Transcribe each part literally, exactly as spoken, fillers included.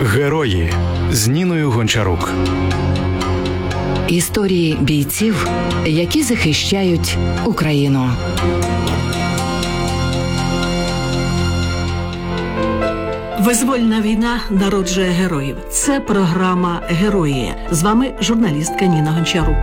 Герої з Ніною Гончарук. Історії бійців, які захищають Україну. Визвольна війна народжує героїв. Це програма «Герої». З вами журналістка Ніна Гончарук.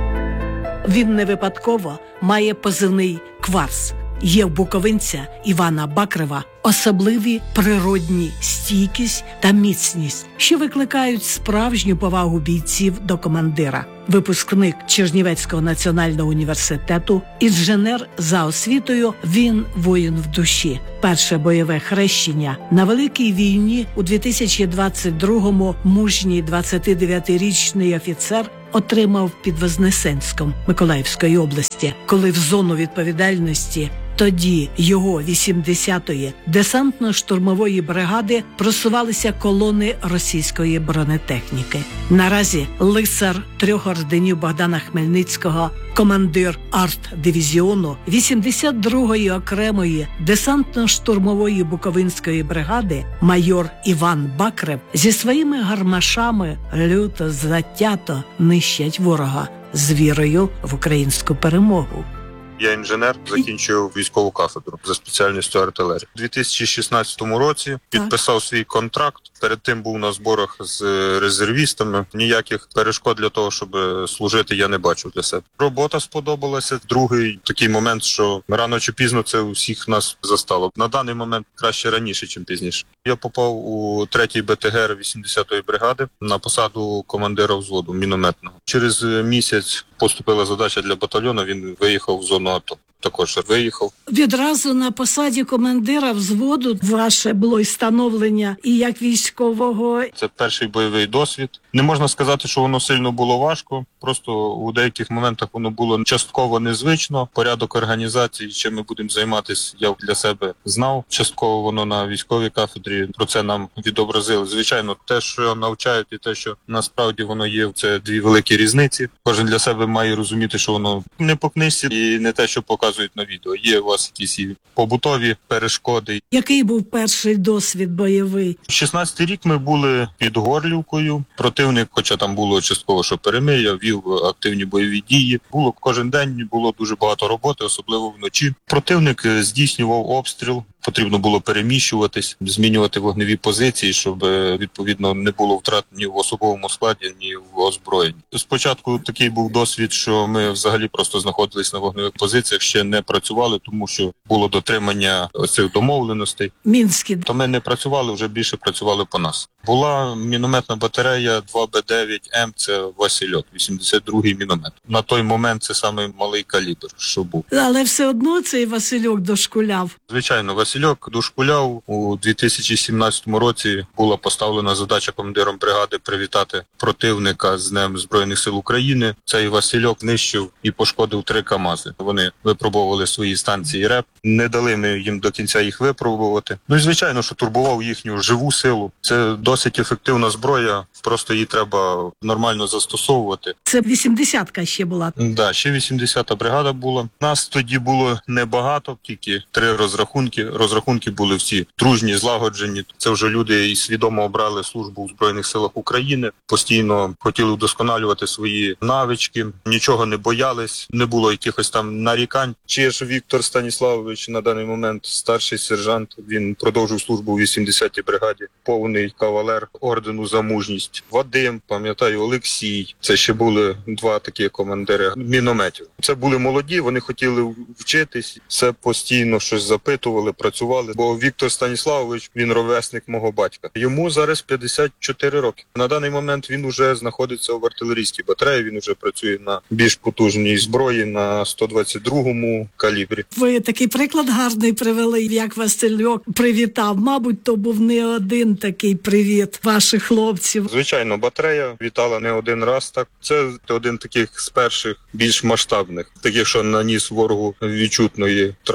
Він не випадково має позивний «Кварц». Є в буковинця Івана Бакрева особливі природні стійкість та міцність, що викликають справжню повагу бійців до командира. Випускник Чернівецького національного університету, інженер за освітою, він воїн в душі. Перше бойове хрещення на Великій війні у дві тисячі двадцять другому мужній двадцятидев'ятирічний офіцер отримав під Вознесенськом Миколаївської області, коли в зону відповідальності тоді його вісімдесятої десантно-штурмової бригади просувалися колони російської бронетехніки. Наразі лицар трьох орденів Богдана Хмельницького, командир арт-дивізіону вісімдесят другої окремої десантно-штурмової Буковинської бригади майор Іван Бакрев зі своїми гармашами люто, затято нищать ворога з вірою в українську перемогу. Я інженер, закінчив військову кафедру за спеціальністю артилерії. У дві тисячі шістнадцятому році підписав свій контракт. Перед тим був на зборах з резервістами. Ніяких перешкод для того, щоб служити, я не бачив для себе. Робота сподобалася. Другий такий момент, що рано чи пізно це усіх нас застало. На даний момент краще раніше, ніж пізніше. Я попав у третій БТГР вісімдесятої бригади на посаду командира взводу мінометного. Через місяць поступила задача для батальйону, він виїхав в зону АТО. Також виїхав. Відразу на посаді командира взводу ваше було і становлення і як військового. Це перший бойовий досвід. Не можна сказати, що воно сильно було важко. Просто у деяких моментах воно було частково незвично. Порядок організації, чим ми будемо займатися, я для себе знав. Частково воно на військовій кафедрі про це нам відобразили. Звичайно, те, що навчають, і те, що насправді воно є, це дві великі різниці. Кожен для себе має розуміти, що воно не по книжці і не те, що показують на відео. Є у вас якісь і побутові перешкоди. Який був перший досвід бойовий? шістнадцятий рік ми були під Горлівкою. Противник, хоча там було частково, що перемир'я, вів активні бойові дії. Було кожен день, було дуже багато роботи, особливо вночі. Противник здійснював обстріл. Потрібно було переміщуватись, змінювати вогневі позиції, щоб, відповідно, не було втрат ні в особовому складі, ні в озброєнні. Спочатку такий був досвід, що ми взагалі просто знаходились на вогневих позиціях, ще не працювали, тому що було дотримання цих домовленостей. Мінські. То ми не працювали, вже більше працювали по нас. Була мінометна батарея два Б дев'ять М, це Васильок, вісімдесят другий міномет. На той момент це самий малий калібр, що був. Але все одно цей Васильок дошкуляв. Звичайно, Васильок дошкуляв. У дві тисячі сімнадцятому році була поставлена задача командиром бригади привітати противника з Днем Збройних сил України. Цей Васильок нищив і пошкодив три КАМАЗи. Вони випробовували свої станції РЕП. Не дали ми їм до кінця їх випробувати. Ну і звичайно, що турбував їхню живу силу. Це досить ефективна зброя, просто її треба нормально застосовувати. Це вісімдесятка ще була. Да, ще вісімдесята бригада була. Нас тоді було небагато, тільки три розрахунки. Розрахунки були всі дружні, злагоджені. Це вже люди і свідомо обрали службу в Збройних силах України. Постійно хотіли вдосконалювати свої навички, нічого не боялись, не було якихось там нарікань. Чиж Віктор Станіславович на даний момент старший сержант. Він продовжив службу у вісімдесятій бригаді, повний кавалер ордену за мужність. Вадим, пам'ятаю, Олексій. Це ще були два такі командири мінометів. Це були молоді, вони хотіли вчитись, все постійно щось запитували, працювали. Бо Віктор Станіславович, він ровесник мого батька. Йому зараз п'ятдесят чотири роки. На даний момент він уже знаходиться в артилерійській батареї, він уже працює на більш потужній зброї, на сто двадцять другому калібрі. Ви такий приклад гарний привели, як Васильок привітав. Мабуть, то був не один такий привіт ваших хлопців. Звичайно, батарея вітала не один раз так. Це один таких з перших більш масштабних, таких, що наніс ворогу відчутної втрати.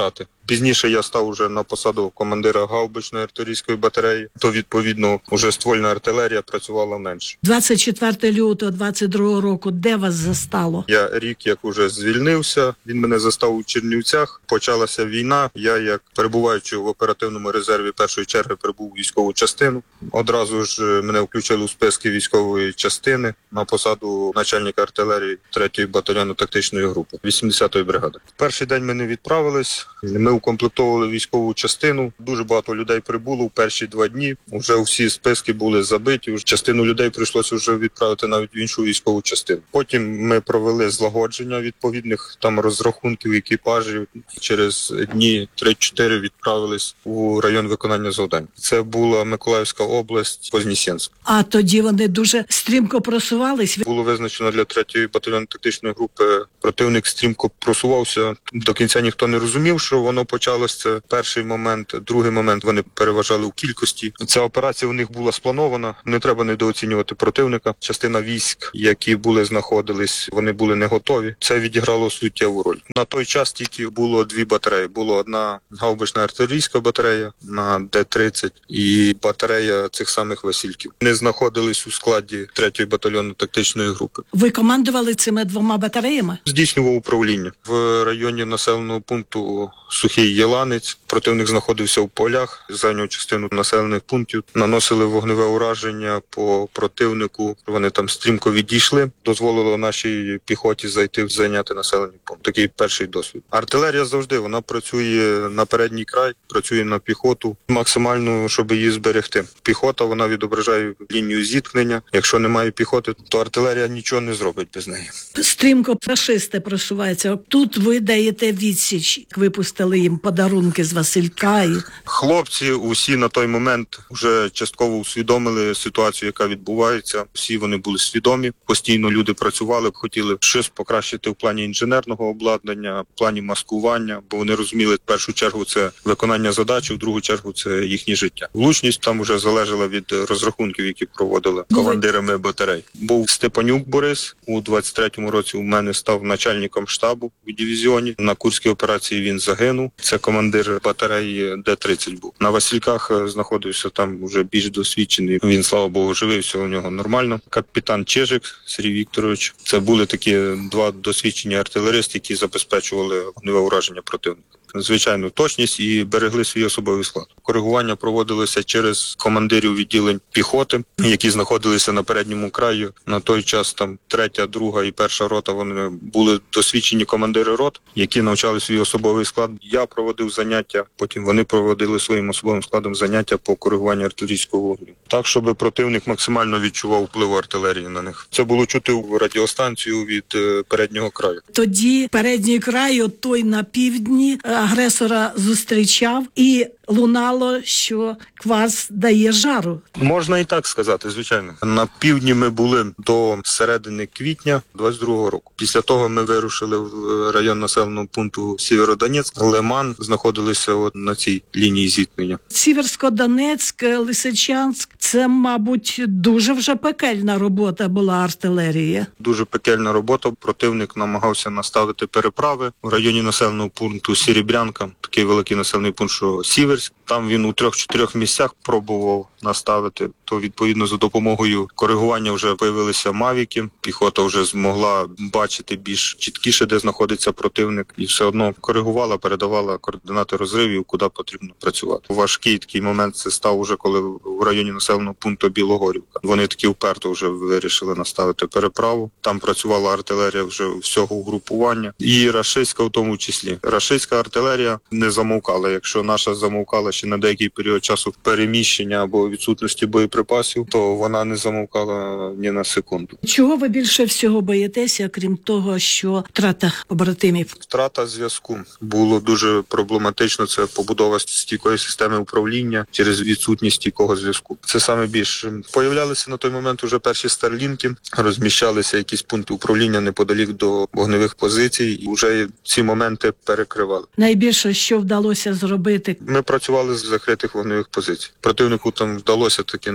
Пізніше я став уже на посаду командира гаубичної артилерійської батареї, то відповідно вже ствольна артилерія працювала менше. двадцять четвертого лютого двадцять другого року де вас застало? Я рік як уже звільнився, він мене застав у Чернівцях, почалася війна, я як перебуваючи в оперативному резерві першої черги прибув у військову частину. Одразу ж мене включили у списки військової частини на посаду начальника артилерії третьої батальйонно-тактичної групи вісімдесятої бригади. В перший день ми не відправились, ми укомплектовували військову частину, дуже багато людей прибуло в перші два дні, вже всі списки були забиті, частину людей прийшлося вже відправити навіть в іншу військову частину. Потім ми провели злагодження відповідних там розрахунків екіпажів, через дні три-чотири відправились у район виконання завдань. Це була Миколаївська область, Вознесенськ. А тоді вони дуже стрімко просувались. Було визначено для третьої батальйонно-тактичної групи, противник стрімко просувався. До кінця ніхто не розумів, що воно почалося. Це перший момент. Другий момент, вони переважали у кількості. Ця операція у них була спланована. Не треба недооцінювати противника. Частина військ, які були знаходились, вони були не готові. Це відіграло суттєву роль. На той час тільки було дві батареї. Була одна гаубична артилерійська батарея на Д тридцять і батарея цих самих Васильків. Вони знаходились у складі третьої батальйонно-тактичної групи. Ви командували цими двома батареями? Здійснював управління. В районі населеного пункту Сухий Єланець противник знаходився в полях, зайняв частину населених пунктів, наносили вогневе ураження по противнику. Вони там стрімко відійшли, дозволило нашій піхоті зайти в зайняти населений пункт. Такий перший досвід. Артилерія завжди, вона працює на передній край, працює на піхоту, максимально, щоб її зберегти. Піхота, вона відображає лінію зіткнення. Якщо немає піхоти, то артилерія нічого не зробить без неї. Стрімко фашисти просуваються. Тут ви даєте відсіч. Випустили їм подарунки з Василька. І... Хлопці усі на той момент вже частково усвідомили ситуацію, яка відбувається. Всі вони були свідомі. Постійно люди працювали, хотіли щось покращити в плані інженерного обладнання, в плані маскування, бо вони розуміли, в першу чергу це виконання задачі, в другу чергу це їхнє життя. Влучність там вже залежала від розрахунків, які проводили командирами батарей. Був Степанюк Борис, у двадцять третьому році у мене став начальником штабу у дивізіоні. На Курській операції він загинув. Це командир батареї Д тридцять був. На Васильках знаходився там вже більш досвідчений. Він, слава Богу, живий, все у нього нормально. Капітан Чижик Сергій Вікторович. Це були такі два досвідчені артилеристи, які забезпечували вогневе ураження противника. Звичайно, точність і берегли свій особовий склад. Коригування проводилися через командирів відділень піхоти, які знаходилися на передньому краї. На той час там третя, друга і перша рота, вони були досвідчені командири рот, які навчали свій особовий склад. Я проводив заняття, потім вони проводили своїм особовим складом заняття по коригуванню артилерійського вогню. Так, щоб противник максимально відчував вплив артилерії на них. Це було чути в радіостанцію від переднього краю. Тоді передній край, той на півдні, агресора зустрічав і лунало, що квас дає жару. Можна і так сказати, звичайно. На півдні ми були до середини квітня двадцять другого року. Після того ми вирушили в район населеного пункту Сєвєродонецьк. Лиман, знаходилися от на цій лінії зіткнення. Сіверсько-Донецьк, Лисичанськ – це, мабуть, дуже вже пекельна робота була артилерії. Дуже пекельна робота. Противник намагався наставити переправи в районі населеного пункту Серебрянка. Такий великий населений пункт, що Сіверськ. Там він у трьох-чотирьох місцях пробував наставити. То, відповідно, за допомогою коригування вже появилися мавіки. Піхота вже змогла бачити більш чіткіше, де знаходиться противник. І все одно коригувала, передавала координати розривів, куди потрібно працювати. Важкий такий момент це став уже, коли в районі населеного пункту Білогорівка. Вони таки вперто вже вирішили наставити переправу. Там працювала артилерія вже всього угрупування. І рашистська в тому числі. Рашистська артилерія не замовкала. Якщо наша замовкала ще на деякий період часу переміщення або відсутності боєприпасів, то вона не замовкала ні на секунду. Чого ви більше всього боїтеся, крім того, що втрата побратимів? Втрата зв'язку. Було дуже проблематично. Це побудова стійкої системи управління через відсутність стійкого зв'язку. Це саме більше. Появлялися на той момент уже перші старлінки, розміщалися якісь пункти управління неподалік до вогневих позицій, і вже ці моменти перекривали. Найбільше, що вдалося зробити? Ми працювали з закритих вогневих позицій. Противнику там вдалося таки на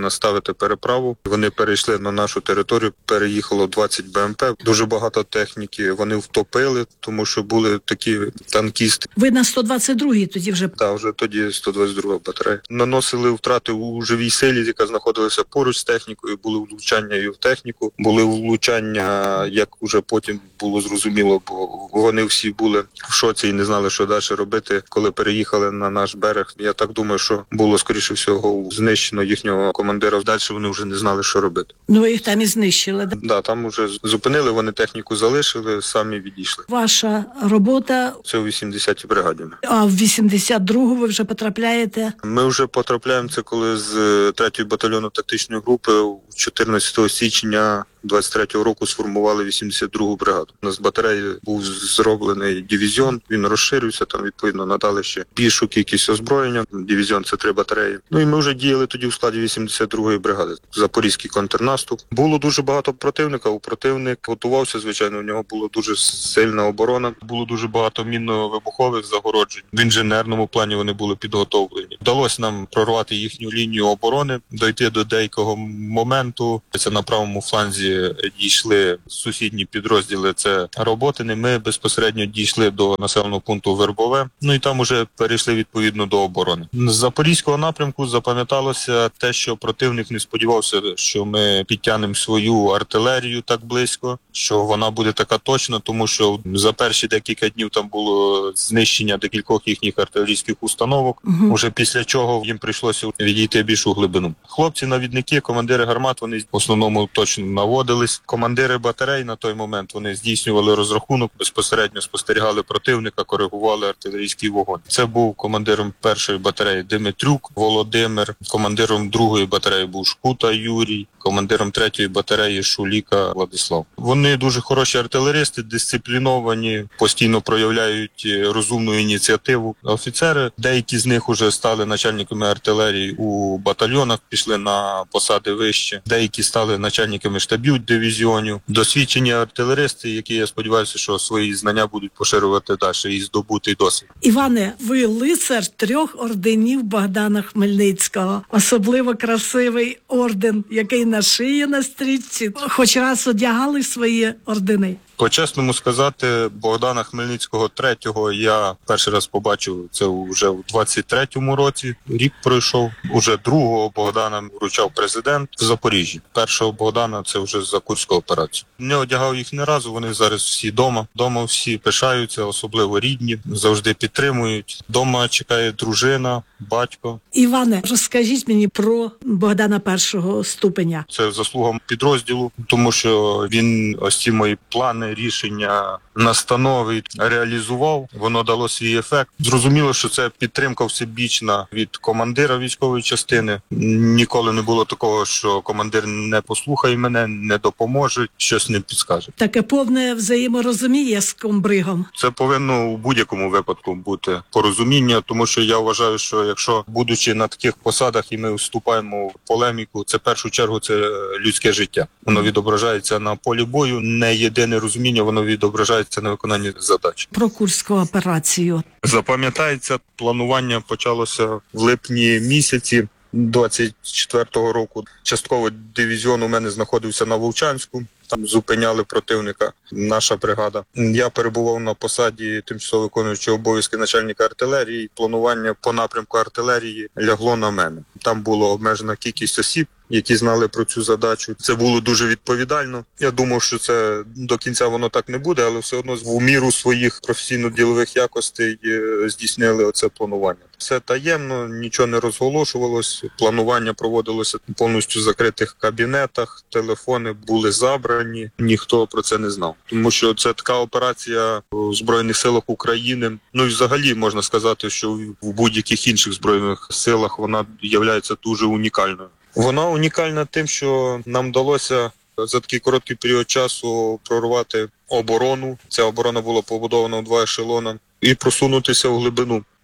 нас ставити переправу. Вони перейшли на нашу територію, переїхало двадцять Б М П. Дуже багато техніки вони втопили, тому що були такі танкісти. Ви на сто двадцять другій тоді вже? Так, вже тоді сто двадцять друга батарея. Наносили втрати у живій силі, яка знаходилася поруч з технікою, були влучання і в техніку, були влучання, як уже потім було зрозуміло, бо вони всі були в шоці і не знали, що далі робити, коли переїхали на наш берег. Я так думаю, що було, скоріше всього, знищено їхнього командира. Далі вони вже не знали, що робити. Ну, їх там і знищили. Так, да, там вже зупинили, вони техніку залишили, самі відійшли. Ваша робота? Це у вісімдесятій бригаді. А в вісімдесят другу ви вже потрапляєте? Ми вже потрапляємо, це коли з третього батальйону тактичної групи чотирнадцятого січня двадцять третього року сформували вісімдесят другу бригаду. У нас з батареї був зроблений дивізіон, він розширився, там відповідно надали ще більшу кількість озброєння. Дивізіон – це три батареї. Ну і ми вже діяли тоді в складі вісімдесят другої бригади. Запорізький контрнаступ. Було дуже багато противника, у противник готувався, звичайно, у нього була дуже сильна оборона. Було дуже багато мінно-вибухових загороджень. В інженерному плані вони були підготовлені. Вдалося нам прорвати їхню лінію оборони, дойти до деякого моменту. Це на правому фланзі дійшли сусідні підрозділи, це Роботини. Ми безпосередньо дійшли до населеного пункту Вербове, ну і там уже перейшли відповідно до оборони. З Запорізького напрямку запам'яталося те, що противник не сподівався, що ми підтягнемо свою артилерію так близько, що вона буде така точна, тому що за перші декілька днів там було знищення декількох їхніх артилерійських установок, угу. Уже після чого їм прийшлося відійти більшу глибину. Хлопці-навідники, командири гармат, вони в основному точно наводились. Командири батарей на той момент вони здійснювали розрахунок, безпосередньо спостерігали противника, коригували артилерійський вогонь. Це був командиром першої батареї Димитрюк Володимир, командиром другої батареї був Шкута Юрій, командиром третьої батареї Шуліка Владислав. Вони дуже хороші артилеристи, дисципліновані, постійно проявляють розумну ініціативу. Офіцери, деякі з них уже стали начальниками артилерії у батальйонах, пішли на посади вище, деякі стали начальниками штабів дивізіонів. Досвідчені артилеристи, які, я сподіваюся, що свої знання будуть поширювати далі і здобути досвід. Іване, ви лицар трьох орденів Богдана Хмельницького. Особливо красивий орден, який на шиї на стрічці. Хоч раз одягали свої ордени? По-чесному сказати, Богдана Хмельницького третього я перший раз побачив це вже у двадцять третьому році. Рік пройшов. Уже другого Богдана вручав президент в Запоріжжі. Першого Богдана це вже за Курську операцію. Не одягав їх ні разу, вони зараз всі дома. Дома всі пишаються, особливо рідні, завжди підтримують. Дома чекає дружина, батько. Іване, розкажіть мені про Богдана першого ступеня. Це заслуга підрозділу, тому що він ось ці мої плани, рішення, настанови реалізував, воно дало свій ефект. Зрозуміло, що це підтримка всебічна від командира військової частини. Ніколи не було такого, що командир не послухає мене, не допоможе, щось не підскаже. Таке повне взаєморозуміння з комбригом. Це повинно у будь-якому випадку бути порозуміння, тому що я вважаю, що якщо, будучи на таких посадах і ми вступаємо в полеміку, це в першу чергу це людське життя. Воно відображається на полі бою, не єдине розуміння, воно відображається на виконанні задач. Про Курську операцію. Запам'ятається, планування почалося в липні місяці двадцять четвертого року. Частково дивізіон у мене знаходився на Вовчанську. Там зупиняли противника, наша бригада. Я перебував на посаді тимчасово виконуючого обов'язки начальника артилерії. Планування по напрямку артилерії лягло на мене. Там була обмежена кількість осіб, які знали про цю задачу. Це було дуже відповідально. Я думав, що це до кінця воно так не буде, але все одно в міру своїх професійно-ділових якостей здійснили оце планування. Все таємно, нічого не розголошувалось. Планування проводилося повністю в закритих кабінетах, телефони були забрані, ніхто про це не знав. Тому що це така операція в Збройних силах України. Ну і взагалі можна сказати, що в будь-яких інших Збройних силах вона є дуже унікальною. Вона унікальна тим, що нам вдалося за такий короткий період часу прорвати оборону. Ця оборона була побудована в два ешелони і просунутися в глибину.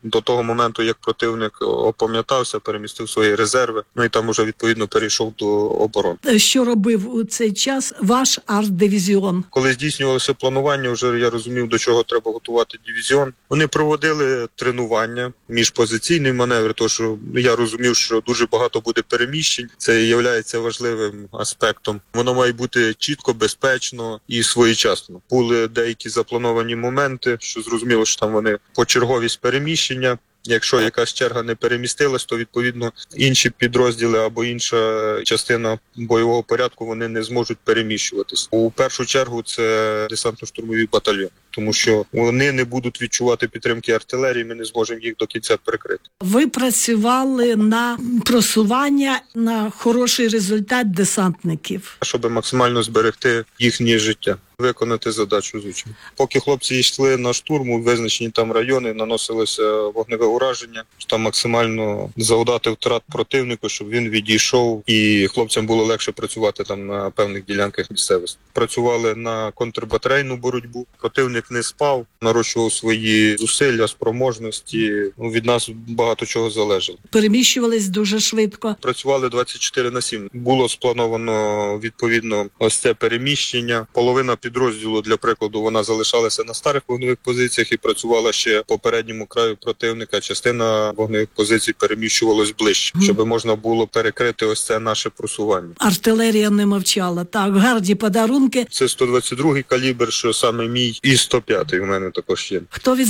до того моменту, як противник опам'ятався, перемістив свої резерви, ну і там уже відповідно перейшов до оборони. Що робив у цей час ваш арт-дивізіон? Коли здійснювалося планування, вже я розумів, до чого треба готувати дивізіон. Вони проводили тренування, міжпозиційний маневр, тому що я розумів, що дуже багато буде переміщень. Це є важливим аспектом. Воно має бути чітко, безпечно і своєчасно. Були деякі заплановані моменти, що зрозуміло, що там вони почерговість переміщення. Якщо якась черга не перемістилась, то відповідно інші підрозділи або інша частина бойового порядку вони не зможуть переміщуватись. У першу чергу це десантно-штурмові батальйони, тому що вони не будуть відчувати підтримки артилерії, ми не зможемо їх до кінця прикрити. Ви працювали на просування, на хороший результат десантників. Щоб максимально зберегти їхнє життя. Виконати задачу, звичайно. Поки хлопці йшли на штурм у визначені там райони, наносилося вогневе ураження, там максимально завдати втрат противнику, щоб він відійшов і хлопцям було легше працювати там на певних ділянках місцевості. Працювали на контрбатарейну боротьбу, противник не спав, нарощував свої зусилля, спроможності. Ну, від нас багато чого залежало. Переміщувались дуже швидко. Працювали двадцять чотири на сім. Було сплановано відповідно ось це переміщення. Половина підрозділу, для прикладу, вона залишалася на старих вогневих позиціях і працювала ще по передньому краю противника. Частина вогневих позицій переміщувалась ближче, щоб можна було перекрити ось це наше просування. Артилерія не мовчала. Так, гарні подарунки. Це сто двадцять другий калібр, що саме мій, і сто п'ятий у мене також є. Хто від